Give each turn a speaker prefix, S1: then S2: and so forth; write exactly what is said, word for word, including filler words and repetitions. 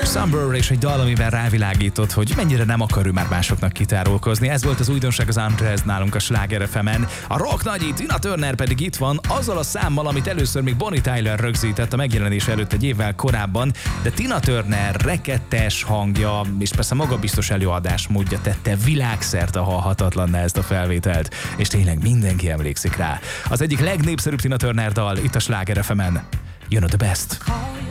S1: Summer és egy dal, amivel rávilágított, hogy mennyire nem akar ő már másoknak kitárulkozni. Ez volt az újdonság az Andrés nálunk a Sláger ef emen. A rock nagyi Tina Turner pedig itt van azzal a számmal, amit először még Bonnie Tyler rögzített a megjelenés előtt egy évvel korábban, de Tina Turner rekettes hangja és persze magabiztos előadásmódja tette világszerte halhatatlanná ezt a felvételt, és tényleg mindenki emlékszik rá. Az egyik legnépszerűbb Tina Turner dal itt a Sláger ef emen. Jön a The Best.